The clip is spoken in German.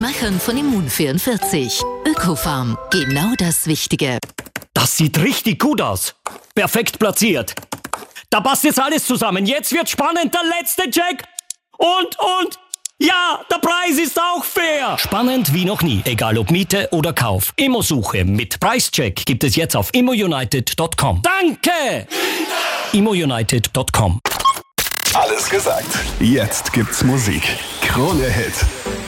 Machern von Immun44. Ökofarm, genau das Wichtige. Das sieht richtig gut aus. Perfekt platziert. Da passt jetzt alles zusammen. Jetzt wird spannend, der letzte Check. Und, ja, der Preis ist auch fair. Spannend wie noch nie, egal ob Miete oder Kauf. Immosuche mit Preischeck gibt es jetzt auf immounited.com. Danke! immounited.com. Alles gesagt. Jetzt gibt's Musik. Krone Hit.